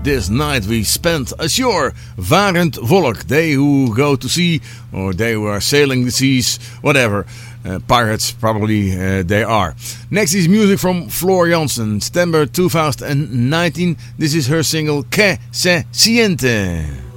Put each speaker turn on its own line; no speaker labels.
this night we spent ashore. Varend volk, they who go to sea, or they who are sailing the seas, whatever. Pirates, probably they are. Next is music from Floor Jansen, September 2019. This is her single Que Se Siente.